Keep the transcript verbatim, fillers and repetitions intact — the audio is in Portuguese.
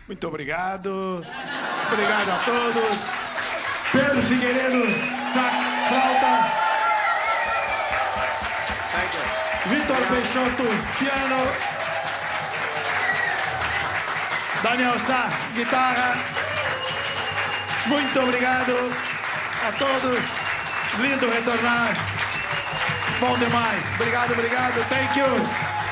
Muito obrigado. Obrigado a todos. Pedro Figueiredo, sax, flauta. Vitor Peixoto, piano. Daniel Sá, guitarra. Muito obrigado a todos. Lindo retornar. Bom demais. Obrigado, obrigado. Thank you.